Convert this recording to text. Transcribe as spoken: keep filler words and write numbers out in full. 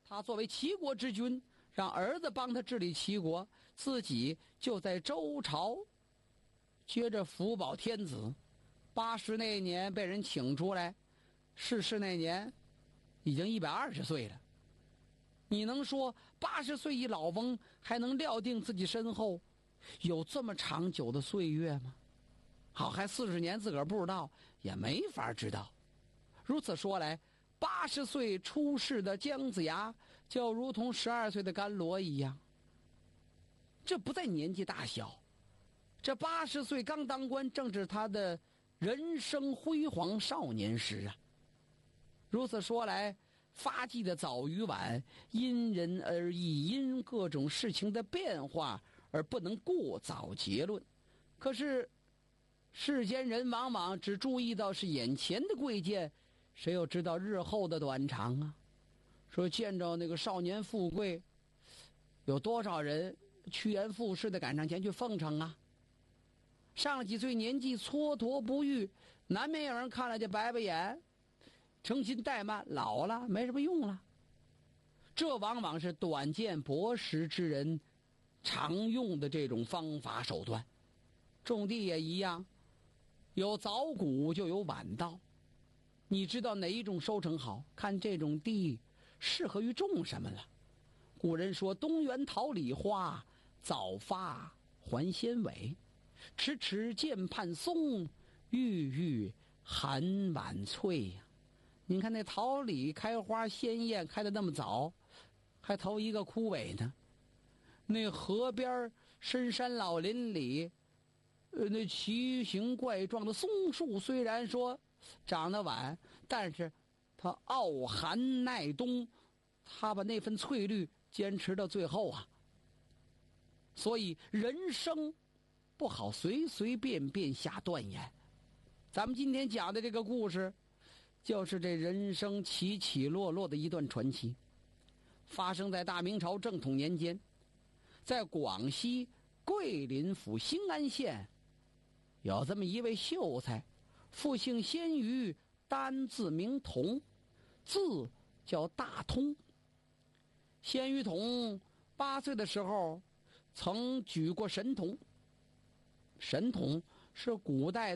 他作为齐国之君，让儿子帮他治理齐国，自己就在周朝接着辅保天子。八十那年被人请出来，逝世那年已经一百二十岁了。你能说八十岁一老翁还能料定自己身后有这么长久的岁月吗？好，还四十年自个儿不知道，也没法知道。如此说来，八十岁出世的姜子牙就如同十二岁的甘罗一样，这不在年纪大小，这八十岁刚当官，正是他的人生辉煌少年时啊。如此说来，发迹的早与晚因人而异，因各种事情的变化而不能过早结论。可是世间人往往只注意到是眼前的贵贱，谁又知道日后的短长啊？说见着那个少年富贵，有多少人趋炎附势的赶上前去奉承啊？上了几岁年纪蹉跎不愈，难免有人看了就白白眼，诚心怠慢，老了没什么用了。这往往是短见薄识之人常用的这种方法手段。种地也一样，有早谷就有晚稻。你知道哪一种收成好，看这种地适合于种什么了。古人说东园桃李花，早发还先尾，迟迟见盼松，郁郁含晚翠呀。你看那桃李开花鲜艳，开得那么早，还头一个枯萎呢。那河边深山老林里，呃，那奇形怪状的松树，虽然说长得晚，但是它傲寒耐冬，它把那份翠绿坚持到最后啊。所以人生不好随随便便下断言。咱们今天讲的这个故事，就是这人生起起落落的一段传奇，发生在大明朝正统年间，在广西桂林府兴安县，有这么一位秀才，父姓鲜于，单字名同，字叫大通。鲜于同八岁的时候曾举过神童。神童是古代